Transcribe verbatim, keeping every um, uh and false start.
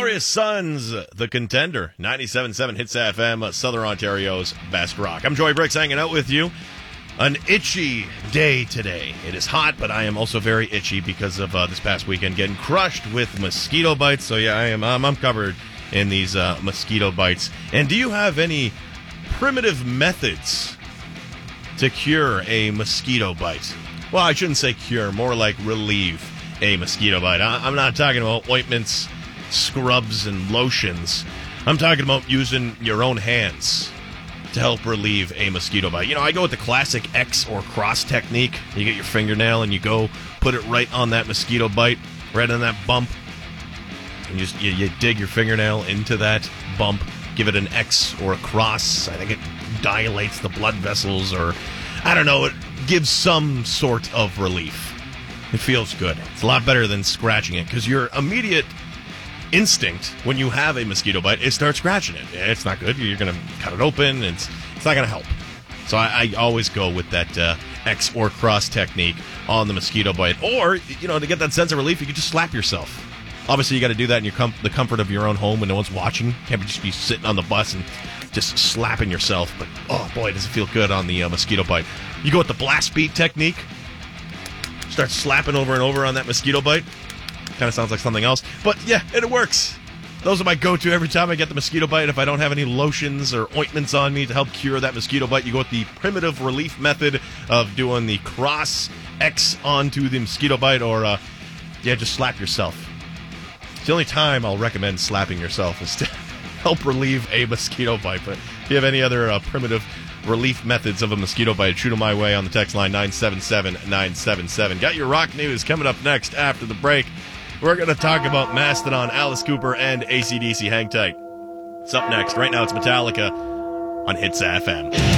Glorious Sons, The Contender, ninety-seven point seven Hits F M, Southern Ontario's best rock. I'm Joey Bricks hanging out with you. An itchy day today. It is hot, but I am also very itchy because of uh, this past weekend getting crushed with mosquito bites. So yeah, I am um, I'm covered in these uh, mosquito bites. And do you have any primitive methods to cure a mosquito bite? Well, I shouldn't say cure, more like relieve a mosquito bite. I- I'm not talking about ointments, scrubs, and lotions. I'm talking about using your own hands to help relieve a mosquito bite. You know, I go with the classic X or cross technique. You get your fingernail and you go put it right on that mosquito bite, right on that bump. And you, just, you, you dig your fingernail into that bump, give it an X or a cross. I think it dilates the blood vessels, or I don't know, it gives some sort of relief. It feels good. It's a lot better than scratching it, because your immediate instinct when you have a mosquito bite is start scratching it. It's not good. You're going to cut it open, and it's, it's not going to help. So I, I always go with that uh, X or cross technique on the mosquito bite. Or, you know, to get that sense of relief, you can just slap yourself. Obviously, you got to do that in your com- the comfort of your own home when no one's watching. Can't just be sitting on the bus and just slapping yourself. But, oh, boy, does it feel good on the uh, mosquito bite. You go with the blast beat technique. Start slapping over and over on that mosquito bite. Kind of sounds like something else. But, yeah, it works. Those are my go-to every time I get the mosquito bite. If I don't have any lotions or ointments on me to help cure that mosquito bite, you go with the primitive relief method of doing the cross X onto the mosquito bite, or, uh, yeah, just slap yourself. It's the only time I'll recommend slapping yourself is to help relieve a mosquito bite. But if you have any other uh, primitive relief methods of a mosquito bite, shoot them my way on the text line nine seven seven nine seven seven. Got your rock news coming up next after the break. We're going to talk about Mastodon, Alice Cooper, and A C D C. Hang tight. It's up next. Right now it's Metallica on Hits F M.